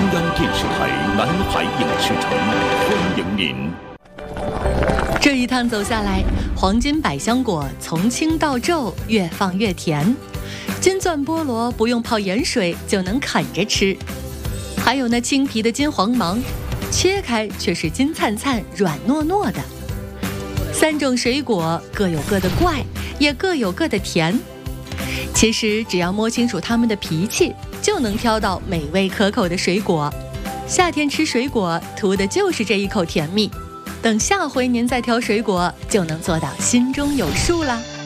央电视台南海影视城欢迎您。 这一趟走下来，黄金百香果从青到皱，越放越甜。金钻菠萝不用泡盐水就能啃着吃，还有那青皮的金黄芒，切开却是金灿灿、软糯糯的。3种水果各有各的怪，也各有各的甜。其实只要摸清楚它们的脾气，就能挑到美味可口的水果。夏天吃水果，图的就是这一口甜蜜。等下回您再挑水果，就能做到心中有数啦。